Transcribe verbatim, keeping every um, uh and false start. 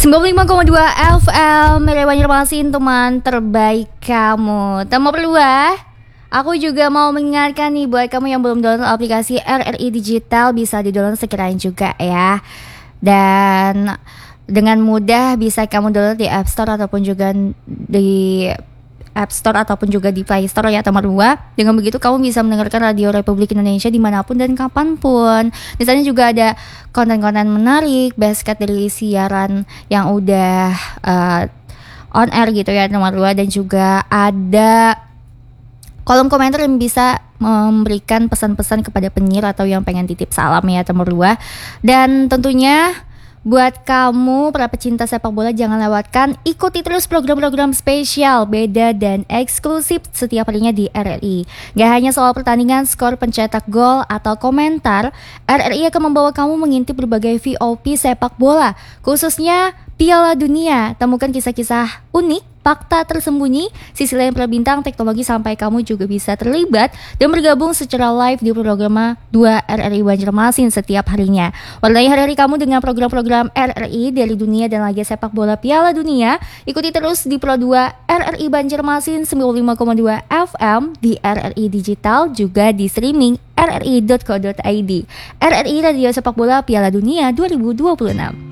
sembilan puluh lima koma dua F M Banjarmasin, teman terbaik kamu. Tanpa perlu ah, aku juga mau mengingatkan nih buat kamu yang belum download aplikasi R R I Digital, bisa di-download sekiranya juga ya. Dan dengan mudah bisa kamu download di App Store ataupun juga di App Store ataupun juga di Play Store ya teman dua. Dengan begitu kamu bisa mendengarkan Radio Republik Indonesia dimanapun dan kapanpun. Di sana juga ada konten-konten menarik, basket dari siaran yang udah uh, on air gitu ya teman dua. Dan juga ada kolom komentar yang bisa memberikan pesan-pesan kepada penyiar atau yang pengen titip salam ya teman dua. Dan tentunya buat kamu para pecinta sepak bola, jangan lewatkan, ikuti terus program-program spesial, beda dan eksklusif setiap harinya di R R I. Gak hanya soal pertandingan, skor, pencetak gol, atau komentar, R R I akan membawa kamu mengintip berbagai V O P sepak bola, khususnya Piala Dunia. Temukan kisah-kisah unik, fakta tersembunyi, sisi lain para bintang, teknologi, sampai kamu juga bisa terlibat dan bergabung secara live di program dua R R I Banjarmasin setiap harinya. Warnai hari-hari kamu dengan program-program R R I dari dunia dan laga sepak bola Piala Dunia. Ikuti terus di Pro dua R R I Banjarmasin sembilan puluh lima koma dua F M, di R R I Digital, juga di streaming r r i dot co dot i d. R R I Radio Sepak Bola Piala Dunia dua ribu dua puluh enam.